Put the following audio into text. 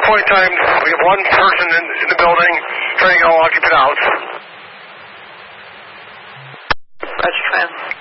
point in time, we have one person in the building trying to get all occupant out. Roger, Tran.